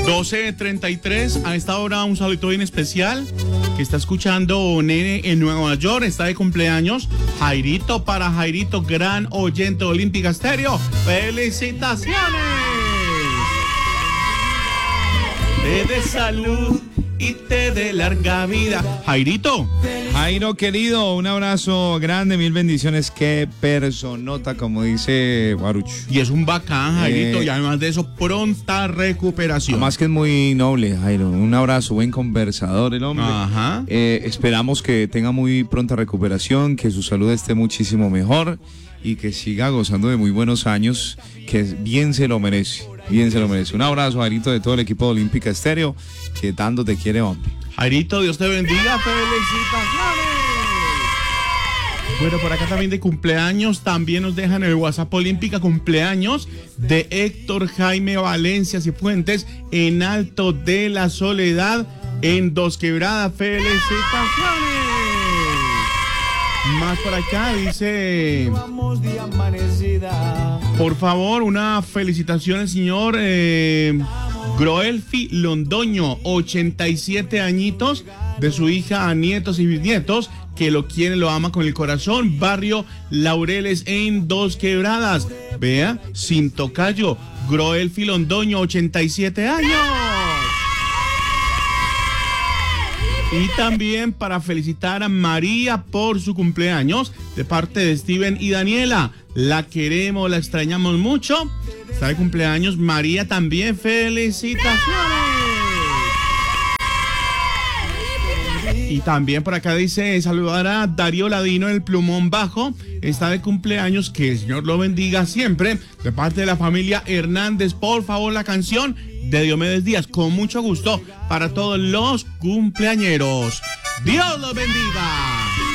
12:33, a esta hora un saludito bien especial que está escuchando Nene en Nueva York, está de cumpleaños. Jairito, para Jairito, gran oyente de Olímpica Estéreo. ¡Felicitaciones! Te dé salud y te dé larga vida. Jairito. Jairo, querido, un abrazo grande, mil bendiciones. Qué personota, como dice Baruch. Y es un bacán, Jairito, y además de eso, pronta recuperación. Además que es muy noble, Jairo. Un abrazo, buen conversador el hombre. Ajá. Esperamos que tenga muy pronta recuperación, que su salud esté muchísimo mejor y que siga gozando de muy buenos años, que bien se lo merece. Bien se lo merece. Un abrazo, Jairito, de todo el equipo de Olímpica Estéreo, que tanto te quiere, hombre. Jairito, Dios te bendiga. ¡Felicitaciones! Bueno, por acá también de cumpleaños, también nos dejan el WhatsApp Olímpica, cumpleaños de Héctor Jaime Valencia Cifuentes en Alto de la Soledad, en Dos Quebradas. ¡Felicitaciones! Más por acá dice: por favor, una felicitación al señor Groelfi Londoño, 87 añitos, de su hija a nietos y bisnietos, que lo quiere, lo ama con el corazón. Barrio Laureles en Dos Quebradas. Vea, sin tocayo, Groelfi Londoño, 87 años. Y también para felicitar a María por su cumpleaños, de parte de Steven y Daniela. La queremos, la extrañamos mucho. Está de cumpleaños María también. ¡Felicitaciones! Y también por acá dice saludar a Darío Ladino, el plumón bajo. Está de cumpleaños, que el Señor lo bendiga siempre. De parte de la familia Hernández, por favor, la canción de Diomedes Díaz, con mucho gusto para todos los cumpleañeros. ¡Dios los bendiga!